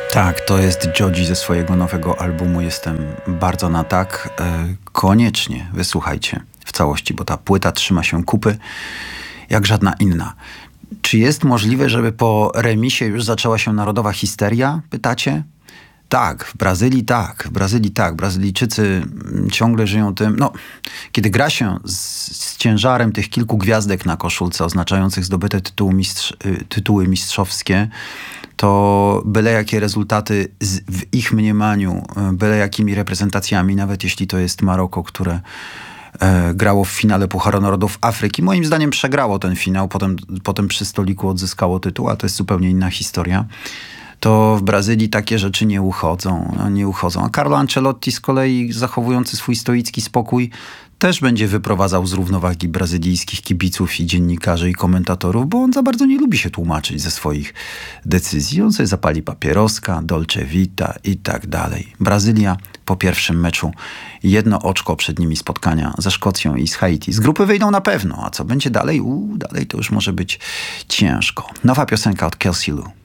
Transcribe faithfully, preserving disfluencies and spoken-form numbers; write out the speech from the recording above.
Tak, to jest Joji ze swojego nowego albumu. Jestem bardzo na tak. E, koniecznie wysłuchajcie w całości, bo ta płyta trzyma się kupy jak żadna inna. Czy jest możliwe, żeby po remisie już zaczęła się narodowa histeria? Pytacie? Tak, w Brazylii tak, w Brazylii tak. Brazylijczycy ciągle żyją tym, no, kiedy gra się z, z ciężarem tych kilku gwiazdek na koszulce oznaczających zdobyte tytuły, mistrz, tytuły mistrzowskie, to byle jakie rezultaty z, w ich mniemaniu, byle jakimi reprezentacjami, nawet jeśli to jest Maroko, które e, grało w finale Pucharu Narodów Afryki. Moim zdaniem przegrało ten finał, potem, potem przy stoliku odzyskało tytuł, a to jest zupełnie inna historia. To w Brazylii takie rzeczy nie uchodzą, no nie uchodzą. A Carlo Ancelotti z kolei, zachowujący swój stoicki spokój, też będzie wyprowadzał z równowagi brazylijskich kibiców i dziennikarzy i komentatorów, bo on za bardzo nie lubi się tłumaczyć ze swoich decyzji. On sobie zapali papieroska, Dolce Vita i tak dalej. Brazylia po pierwszym meczu jedno oczko przed nimi spotkania ze Szkocją i z Haiti. Z grupy wyjdą na pewno, a co będzie dalej? Uuu, dalej to już może być ciężko. Nowa piosenka od Kelsey Lu.